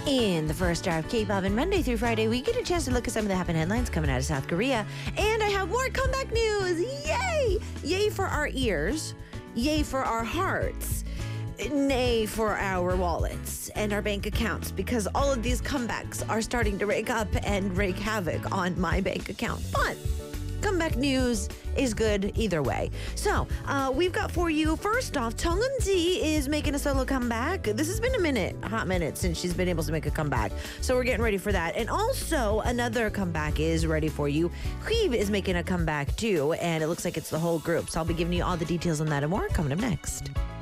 In the first hour of K-pop and Monday through Friday, we get a chance to look at some of the happening headlines coming out of South Korea. And I have more comeback news. Yay! Yay for our ears. Yay for our hearts. Nay for our wallets and our bank accounts, because all of these comebacks are starting to rake up and wreak havoc on my bank account. But comeback news is good either way. So, we've got for you, first off, Chung Eun-ji is making a solo comeback. This has been a hot minute since she's been able to make a comeback. So we're getting ready for that. And also, another comeback is ready for you. Hybe is making a comeback too, and it looks like it's the whole group. So I'll be giving you all the details on that and more coming up next.